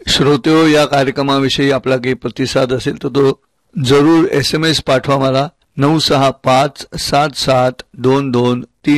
श्रोतेहो, या कार्यक्रमाविषयी आपला काही प्रतिसाद असेल तर तो जरूर SMS पाठवा मला 96577223